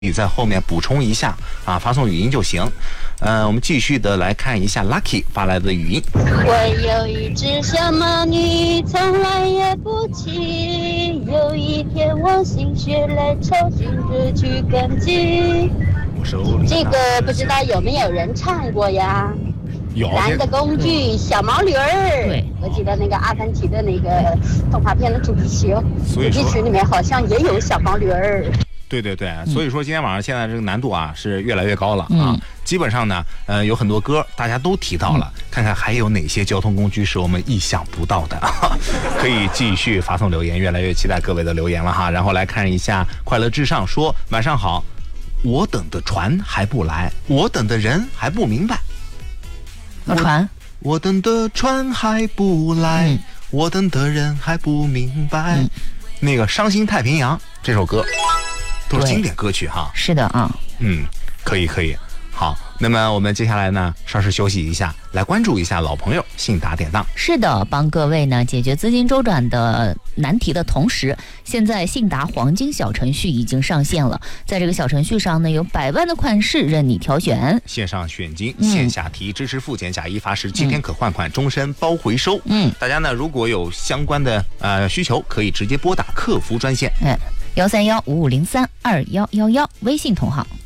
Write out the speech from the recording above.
你在后面补充一下啊，发送语音就行。我们继续的来看一下 Lucky 发来的语音。 我有一只小毛女，从来也不骑。有一天我心血来潮，径直去跟进。这个不知道有没有人唱过呀？ 有蓝的工具小毛驴儿， 对， 我记得那个阿凡提的那个动画片的主题曲，主题曲里面好像也有小毛驴儿。 对对对，所以说今天晚上现在这个难度啊是越来越高了啊。基本上呢，有很多歌大家都提到了，看看还有哪些交通工具是我们意想不到的，可以继续发送留言，越来越期待各位的留言了哈。然后来看一下快乐至上说，晚上好，我等的船还不来，我等的人还不明白。 船， 我等的船还不来，我等的人还不明白。那个伤心太平洋这首歌都是经典歌曲哈。 是的啊。 可以可以。好，那么我们接下来呢稍事休息一下，来关注一下老朋友信达典当。 是的，帮各位呢解决资金周转的难题的同时，现在信达黄金小程序已经上线了。在这个小程序上呢，有100万的款式任你挑选， 线上选金，线下提，支持付钱假一罚10，7天可换款，终身包回收。大家呢如果有相关的需求，可以直接拨打客服专线， 13155032111，微信同号。